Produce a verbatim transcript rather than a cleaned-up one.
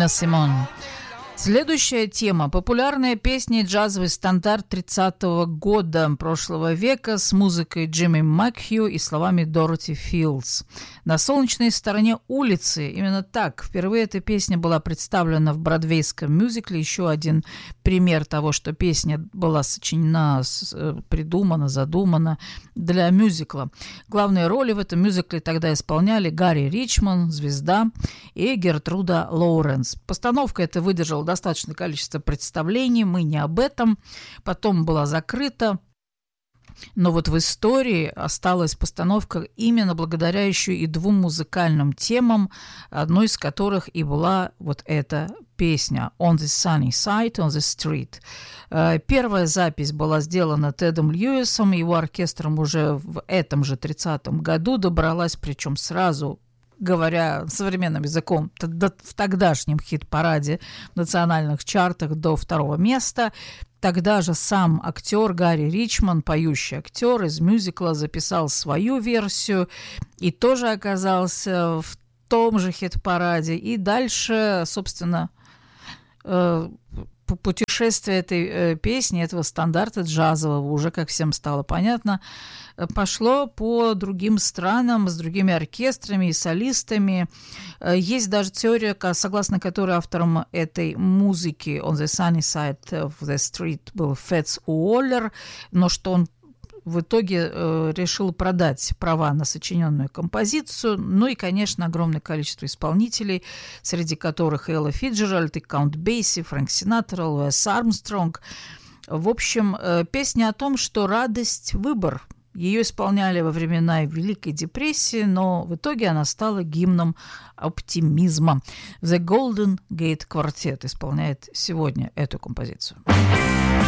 Нина Симон. Следующая тема – популярная песня и джазовый стандарт тридцатого года прошлого века с музыкой Джимми Макхью и словами Дороти Филдс. «На солнечной стороне улицы» – именно так. Впервые эта песня была представлена в бродвейском мюзикле. Еще один пример того, что песня была сочинена, придумана, задумана для мюзикла. Главные роли в этом мюзикле тогда исполняли Гарри Ричмон, звезда, и Гертруда Лоуренс. Постановка эта выдержала достаточное количество представлений, мы не об этом. Потом была закрыта. Но вот в истории осталась постановка именно благодаря еще и двум музыкальным темам, одной из которых и была вот эта песня «On the sunny side, on the street». Первая запись была сделана Тедом Льюисом, его оркестром уже в этом же тридцатом году добралась, причем сразу, говоря современным языком, в тогдашнем хит-параде в национальных чартах до второго места. Тогда же сам актер Гарри Ричмон, поющий актер из мюзикла, записал свою версию и тоже оказался в том же хит-параде. И дальше, собственно, путешествие этой песни, этого стандарта джазового, уже, как всем стало понятно, пошло по другим странам, с другими оркестрами и солистами. Есть даже теория, согласно которой автором этой музыки «On the sunny side of the street» был Фэтс Уоллер, но что он в итоге э, решил продать права на сочиненную композицию. Ну и, конечно, огромное количество исполнителей, среди которых Элла Фицджеральд, и Каунт Бейси, Фрэнк Синатра, Луис Армстронг. В общем, э, песня о том, что радость – выбор. Ее исполняли во времена Великой депрессии, но в итоге она стала гимном оптимизма. The Golden Gate Quartet исполняет сегодня эту композицию.